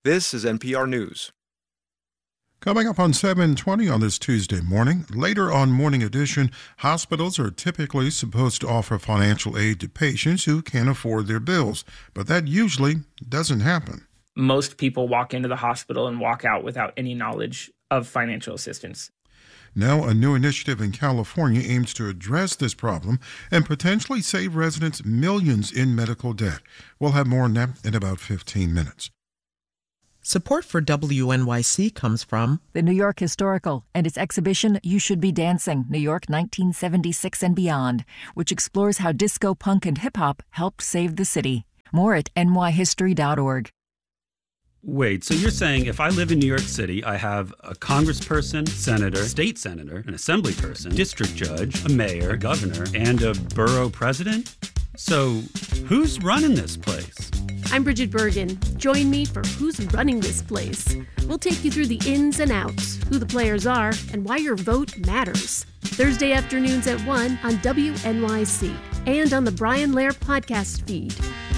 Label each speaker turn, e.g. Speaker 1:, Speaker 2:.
Speaker 1: This is NPR News.
Speaker 2: Coming up on 7:20 on this Tuesday morning, later on Morning Edition, hospitals are typically supposed to offer financial aid to patients who can't afford their bills, but that usually doesn't happen.
Speaker 3: Most people walk into the hospital and walk out without any knowledge of financial assistance.
Speaker 2: Now, a new initiative in California aims to address this problem and potentially save residents millions in medical debt. We'll have more on that in about 15 minutes.
Speaker 4: Support for WNYC comes from
Speaker 5: the New York Historical and its exhibition You Should Be Dancing, New York 1976 and Beyond, which explores how disco, punk, and hip-hop helped save the city. More at nyhistory.org.
Speaker 6: Wait, so you're saying if I live in New York City, I have a congressperson, senator, state senator, an assembly person, district judge, a mayor, a governor, and a borough president? So who's running this place?
Speaker 7: I'm Bridget Bergen. Join me for Who's Running This Place. We'll take you through the ins and outs, who the players are, and why your vote matters. Thursday afternoons at 1 on WNYC and on the Brian Lehrer podcast feed.